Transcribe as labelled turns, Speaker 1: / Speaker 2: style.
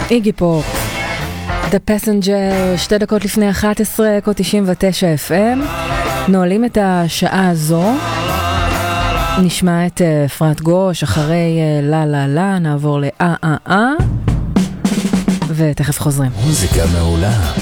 Speaker 1: איגי פופ, The Passenger, 2 דקות לפני 11, קוד 99 FM. נועלים את השעה הזו. נשמע את אפרת גוש, אחרי לה לה לה, נעבור ותכף חוזרים.
Speaker 2: מוזיקה מעולה.